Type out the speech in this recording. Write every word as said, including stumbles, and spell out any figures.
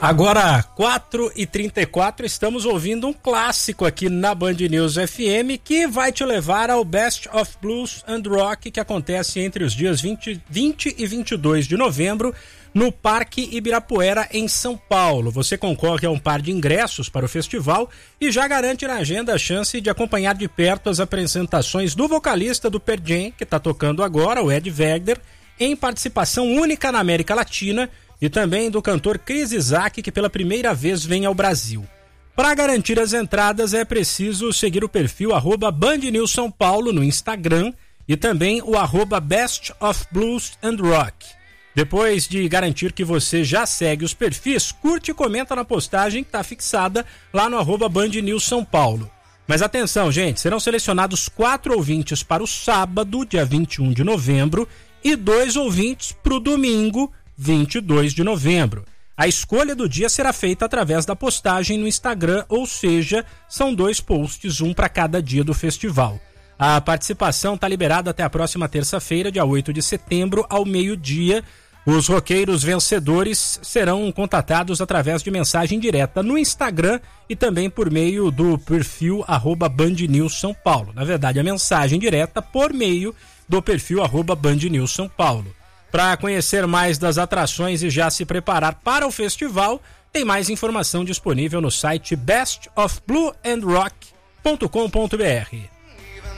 Agora, quatro e trinta e quatro, estamos ouvindo um clássico aqui na Band News F M que vai te levar ao Best of Blues and Rock, que acontece entre os dias vinte, vinte e vinte e dois de novembro no Parque Ibirapuera, em São Paulo. Você concorre a um par de ingressos para o festival e já garante na agenda a chance de acompanhar de perto as apresentações do vocalista do Pearl Jam, que está tocando agora, o Ed Vedder, em participação única na América Latina, e também do cantor Chris Isaak, que pela primeira vez vem ao Brasil. Para garantir as entradas é preciso seguir o perfil arroba Band News São Paulo no Instagram e também o arroba Best of Blues and Rock. Depois de garantir que você já segue os perfis, curte e comenta na postagem que está fixada lá no arroba Band News São Paulo. Mas atenção, gente, serão selecionados quatro ouvintes para o sábado, dia vinte e um de novembro, e dois ouvintes para o domingo, vinte e dois de novembro. A escolha do dia será feita através da postagem no Instagram, ou seja, são dois posts, um para cada dia do festival. A participação está liberada até a próxima terça-feira, dia oito de setembro, ao meio-dia. Os roqueiros vencedores serão contatados através de mensagem direta no Instagram e também por meio do perfil arroba Band News São Paulo. Na verdade, a mensagem direta por meio do perfil arroba Band News São Paulo. Para conhecer mais das atrações e já se preparar para o festival, tem mais informação disponível no site best of blue and rock ponto com ponto b r.